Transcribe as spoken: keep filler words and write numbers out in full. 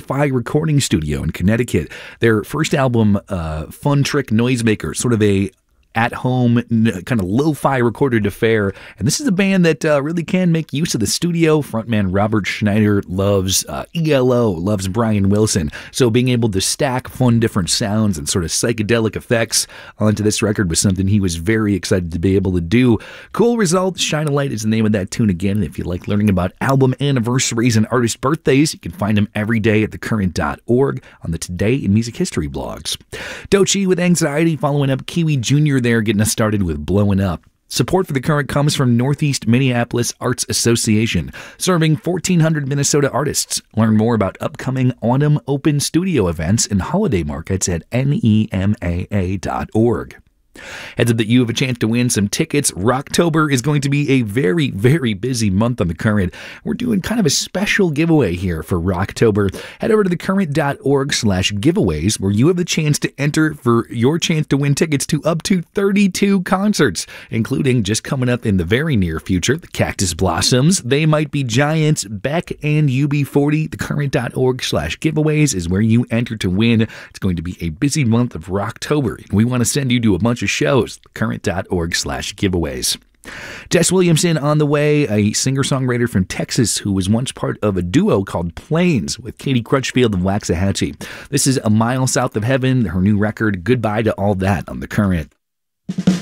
Lo-Fi recording studio in Connecticut. Their first album, uh, Fun Trick Noisemaker, sort of a at-home kind of lo-fi recorded affair. And this is a band that uh, really can make use of the studio. Frontman Robert Schneider loves uh, E L O, loves Brian Wilson. So being able to stack fun different sounds and sort of psychedelic effects onto this record was something he was very excited to be able to do. Cool result. Shine a Light is the name of that tune again. And if you like learning about album anniversaries and artist birthdays, you can find them every day at the current dot org on the Today in Music History blogs. Doechii with Anxiety, following up Kiwi Junior there, getting us started with Blowing Up. Support for The Current comes from Northeast Minneapolis Arts Association, serving fourteen hundred Minnesota artists. Learn more about upcoming Autumn Open Studio events and holiday markets at N E M A A dot org. Heads up that you have a chance to win some tickets. Rocktober is going to be a very, very busy month on The Current. We're doing kind of a special giveaway here for Rocktober. Head over to the current dot org slash giveaways, where you have the chance to enter for your chance to win tickets to up to thirty-two concerts, including just coming up in the very near future, the Cactus Blossoms, They Might Be Giants, Beck, and U B forty. the current dot org slash giveaways is where you enter to win. It's going to be a busy month of Rocktober, and we want to send you to a bunch of shows. the current dot org slash giveaways. Jess Williamson on the way, a singer-songwriter from Texas who was once part of a duo called Plains with Katie Crutchfield of Waxahachie. This is A Mile South of Heaven, her new record, Goodbye to All That, on The Current.